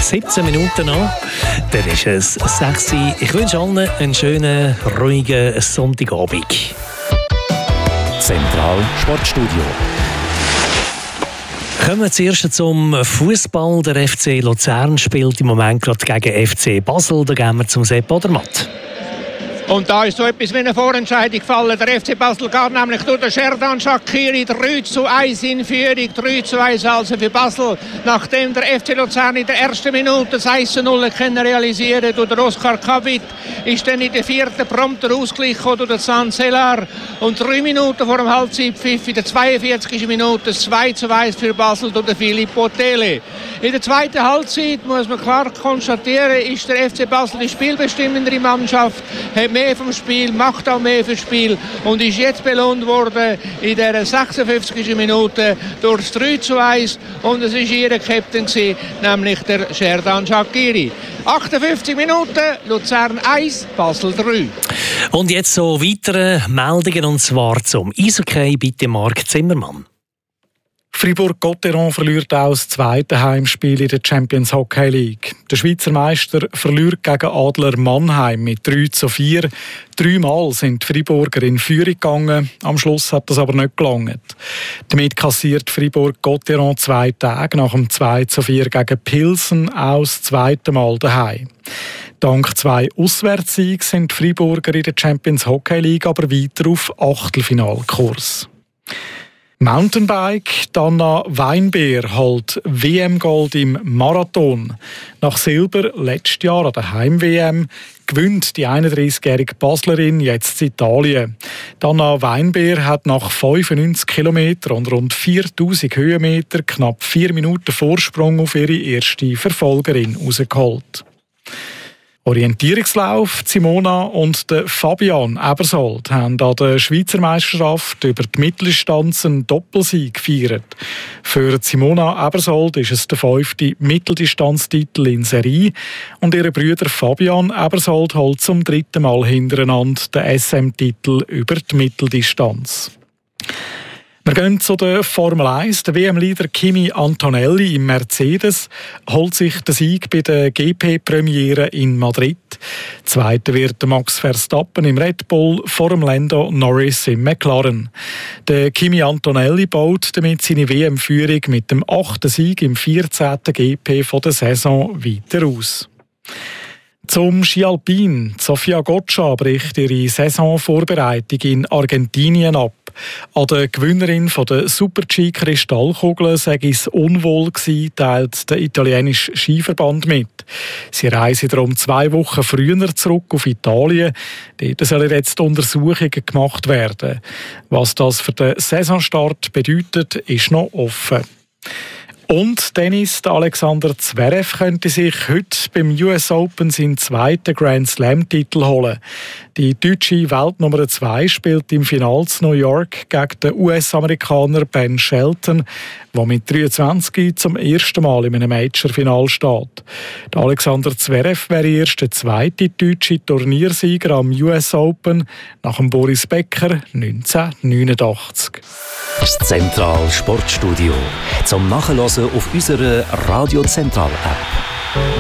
17 Minuten noch. Dann ist es 6 Uhr. Ich wünsche allen einen schönen, ruhigen Sonntagabend. Zentral Sportstudio. Kommen wir zuerst zum Fußball. Der FC Luzern spielt im Moment gerade gegen FC Basel. Da gehen wir zum Sepp Odermatt. Und da ist so etwas wie eine Vorentscheidung gefallen. Der FC Basel geht nämlich durch den Xherdan Shaqiri 3:1 in Führung. 3:1 also für Basel. Nachdem der FC Luzern in der ersten Minute das 1:0 realisieren durch den Oskar Kavit, ist dann in der vierten prompter Ausgleich durch den Sancelar. Und 3 Minuten vor dem Halbzeitpfiff in der 42. Minute 2:1 für Basel durch den Filippo Tele. In der zweiten Halbzeit muss man klar konstatieren, ist der FC Basel die spielbestimmendere Mannschaft, hat mehr vom Spiel, macht auch mehr fürs Spiel und ist jetzt belohnt worden in der 56. Minute durch das 3:1 und es war ihr Captain gewesen, nämlich der Xherdan Shaqiri. 58 Minuten, Luzern 1, Basel 3. Und jetzt so weitere Meldungen, und zwar zum Eishockey. Bitte Marc Zimmermann. Fribourg-Gotteron verliert auch das zweite Heimspiel in der Champions Hockey League. Der Schweizer Meister verliert gegen Adler Mannheim mit 3:4. 3-mal sind die Friburger in Führung gegangen. Am Schluss hat das aber nicht gelangt. Damit kassiert Fribourg-Gotteron 2 Tage nach dem 2:4 gegen Pilsen auch das zweite Mal daheim. Dank 2 Auswärtssiegen sind die Friburger in der Champions Hockey League aber weiter auf Achtelfinalkurs. Mountainbike, Dana Weinbeer holt WM-Gold im Marathon. Nach Silber letztes Jahr an der Heim-WM gewinnt die 31-jährige Baslerin jetzt in Italien. Dana Weinbeer hat nach 95 Kilometern und rund 4000 Höhenmeter knapp 4 Minuten Vorsprung auf ihre erste Verfolgerin rausgeholt. Orientierungslauf, Simona und der Fabian Ebersold haben an der Schweizer Meisterschaft über die Mitteldistanz einen Doppelsieg gefeiert. Für Simona Ebersold ist es der 5. Mitteldistanztitel in Serie und ihre Brüder Fabian Ebersold holt zum 3. Mal hintereinander den SM-Titel über die Mitteldistanz. Wir gehen zu der Formel 1. Der WM-Leader Kimi Antonelli im Mercedes holt sich den Sieg bei der GP-Premiere in Madrid. Zweiter wird Max Verstappen im Red Bull vor dem Lando Norris im McLaren. Der Kimi Antonelli baut damit seine WM-Führung mit dem 8. Sieg im 14. GP von der Saison weiter aus. Zum Ski Alpin. Sofia Gotcha bricht ihre Saisonvorbereitung in Argentinien ab. An der Gewinnerin von der Super-G-Kristallkugel sei es unwohl gewesen, teilt der italienische Skiverband mit. Sie reisen darum 2 Wochen früher zurück auf Italien. Dort sollen jetzt Untersuchungen gemacht werden. Was das für den Saisonstart bedeutet, ist noch offen. Und Tennis, Alexander Zverev könnte sich heute beim US Open seinen zweiten Grand Slam-Titel holen. Die deutsche Weltnummer 2 spielt im Finale in New York gegen den US-Amerikaner Ben Shelton, der mit 23 zum ersten Mal in einem Major-Final steht. Der Alexander Zverev wäre erst der zweite deutsche Turniersieger am US Open nach dem Boris Becker 1989. Das Zentral Sportstudio. Zum Nachhören auf unserer Radio Zentral App.